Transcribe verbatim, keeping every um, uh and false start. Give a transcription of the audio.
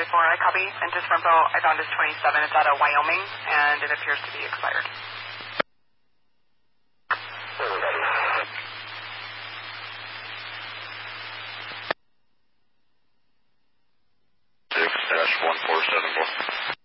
four, I copy. And just for info, I found this twenty-seven. It's out of Wyoming, and it appears to be expired. six dash one four seven four.